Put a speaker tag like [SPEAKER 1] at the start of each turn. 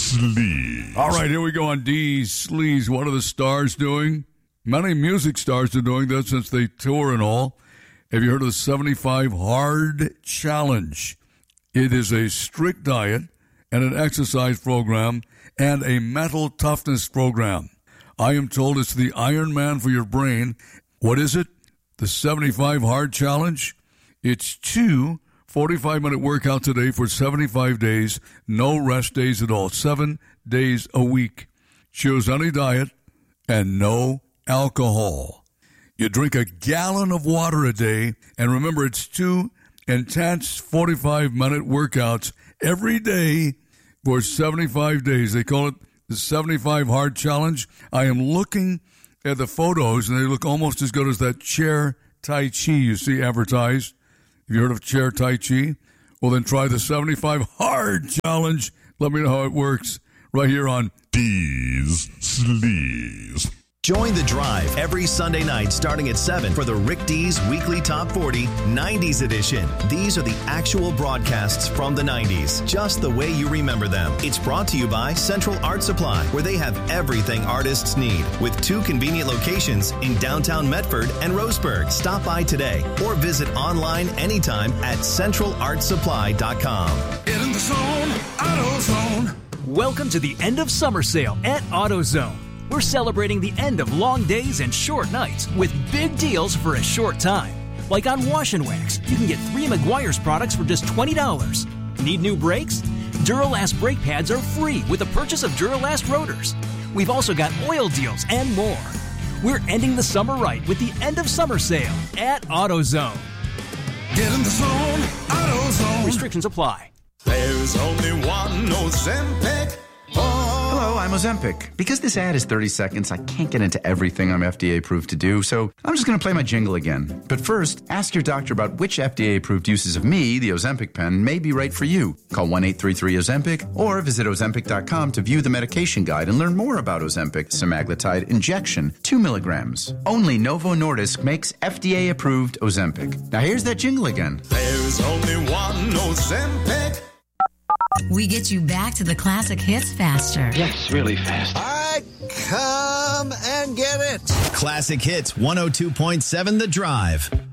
[SPEAKER 1] Sleaze.
[SPEAKER 2] All right, here we go on D Sleaze. What are the stars doing? Many music stars are doing that since they tour and all. Have you heard of the 75 Hard Challenge? It is a strict diet and an exercise program and a mental toughness program. I am told it's the Iron Man for your brain. What is it? The 75 Hard Challenge? It's 2 45-minute workouts a day for 75 days, no rest days at all, 7 days a week. Choose any diet and no alcohol. You drink a gallon of water a day, and remember, it's 2 intense 45-minute workouts every day for 75 days. They call it the 75 Hard Challenge. I am looking at the photos, and they look almost as good as that chair Tai Chi you see advertised. Have you heard of chair Tai Chi? Well, then try the 75 Hard Challenge. Let me know how it works right here on
[SPEAKER 1] D's Sleaze.
[SPEAKER 3] Join the drive every Sunday night starting at 7 for the Rick D's Weekly Top 40 90s edition. These are the actual broadcasts from the 90s, just the way you remember them. It's brought to you by Central Art Supply, where they have everything artists need, with 2 convenient locations in downtown Medford and Roseburg. Stop by today or visit online anytime at centralartsupply.com.
[SPEAKER 4] Get in the zone, AutoZone.
[SPEAKER 5] Welcome to the end of summer sale at AutoZone. We're celebrating the end of long days and short nights with big deals for a short time. Like on Wash and Wax, you can get 3 Meguiar's products for just $20. Need new brakes? Duralast brake pads are free with the purchase of Duralast rotors. We've also got oil deals and more. We're ending the summer right with the end of summer sale at AutoZone.
[SPEAKER 4] Get in the zone, AutoZone.
[SPEAKER 5] Restrictions apply.
[SPEAKER 4] There's only one Ozempic.
[SPEAKER 6] Hello, I'm Ozempic. Because this ad is 30 seconds, I can't get into everything I'm FDA approved to do, so I'm just going to play my jingle again. But first, ask your doctor about which FDA approved uses of me, the Ozempic pen, may be right for you. Call 1-833-OZEMPIC or visit Ozempic.com to view the medication guide and learn more about Ozempic semaglutide injection, 2 milligrams. Only Novo Nordisk makes FDA approved Ozempic. Now here's that jingle again.
[SPEAKER 4] There's only one Ozempic.
[SPEAKER 7] We get you back to the classic hits faster.
[SPEAKER 8] Yes, really fast.
[SPEAKER 9] I come and get it.
[SPEAKER 3] Classic Hits 102.7 The Drive.